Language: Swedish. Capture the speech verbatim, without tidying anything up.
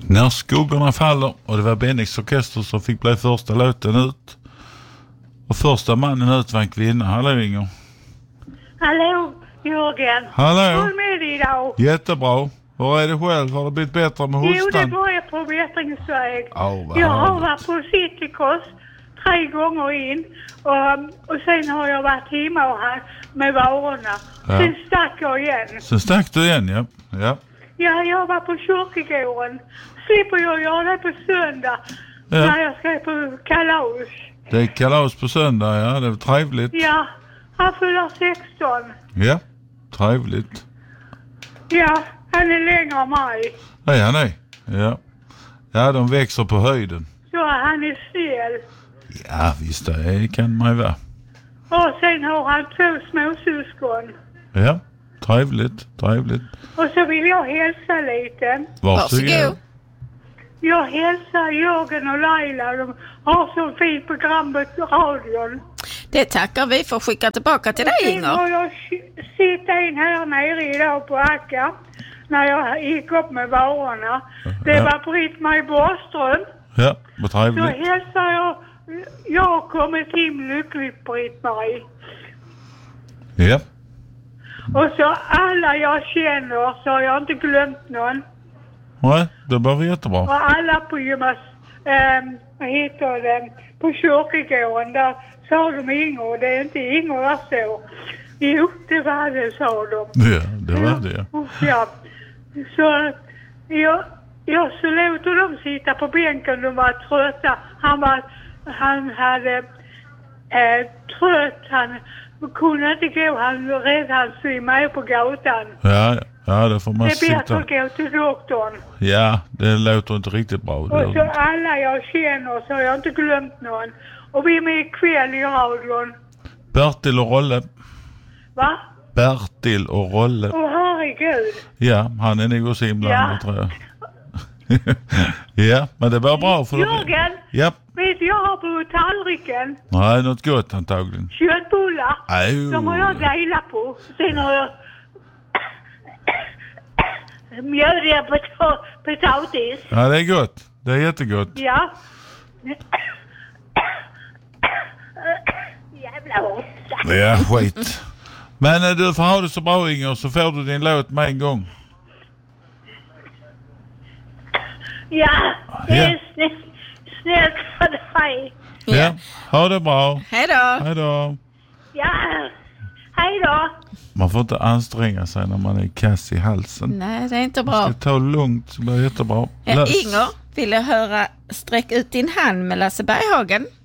När skuggorna faller, och det var Benix orkester som fick bli första låten ut. Och första mannen ut var en kvinna. Hallå Inger. Hallå Jörgen. Hallå. Hur med dig idag? Jättebra. Hur är det själv? Har det blivit bättre med hostan? Jo, det börjar på bättringsväg. Oh, jag har varit på Citykost tre gånger in. Och, och sen har jag varit hemma och här med varorna. Ja. Sen stack jag igen. Sen stack du igen, ja. Ja, ja jag var på kyrkogården. Slipper jag göra det på söndag. Ja. När jag ska på kalas. Det är kalas på söndag, ja. Det är trevligt. Ja, han fyller sexton. Ja, trevligt. Ja, han är längre än mig. Nej, ja, nej. Ja. Ja, de växer på höjden. Så han är snäll. Ja, visst, det kan man ju vara. Och sen har han två småsyskon. Ja, trevligt, trevligt. Och så vill jag hälsa lite. Varsågod. Jag hälsar Jörgen och Laila. De har så fint program på radion. Det tackar vi för att skicka tillbaka till dig, Inger. Och jag sitter in här nere idag på Acka. När jag gick upp med varorna. Det ja. var Britt-Marie Borström. Ja, vad trevligt. Så hälsar jag. Jag har kommit hem lyckligt, Britt-Marie. Ja. Och så alla jag känner, så har jag inte glömt någon. Nej, det var jättebra. Och alla på gymnas, ähm, vad heter det, på kyrkogården, där sa de Inger, och det är inte Inger där så. Jo, det var det, sa de. Ja, det var det. Ja, så jag, jag så låter de sitta på bänken, de var trötta. Han var, han hade äh, trött, han kunde inte gå, han redan svimmade på gatan. Ja, ja, det får man sitta. Det är bättre sitta. att gå till doktorn. Ja, det låter inte riktigt bra. Och så alla jag känner, så har jag inte glömt någon. Och vi är med ikväll i radion. Bertil och Rolle. Va? Bertil och Rolle. Åh, herregud. Ja, han är nog också inblandad, ja. tror jag. Ja, men det var bra för Jörgen, ja. vet du, jag har på tallriken. Nej, något gott antagligen. Köttbullar. Aj. De har jag delat på. Sen har jag mjöliga potatis. Ja, det är gott. Det är jättegott. Ja. Jävla hosta. Ja, skit. Men du får ha det så bra, Inger, så får du din låt med en gång. Ja, det är snällt, snällt för dig. Ja. ja, ha det bra. Hej då. Hej då. Ja, hej då. Man får inte anstränga sig när man är kass i halsen. Nej, det är inte bra. Man ska ta lugnt, det blir jättebra. Ja, Inger, vill jag höra Sträck ut din hand med Lasse Berghagen?